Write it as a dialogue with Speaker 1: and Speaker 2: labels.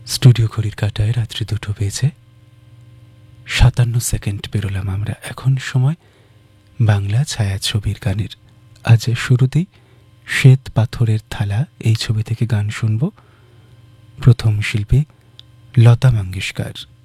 Speaker 1: Studio ঘড়ির কাঁটায় রাত্রি 2টো বেজে 57 পেরোলাম আমরা। এখন সময় বাংলা ছায়াছবির গানের। আজ শুরুতেই শ্বেত পাথরের থালা এই ছবি থেকে গান শুনব। প্রথম শিল্পী লতা মঙ্গেশকর।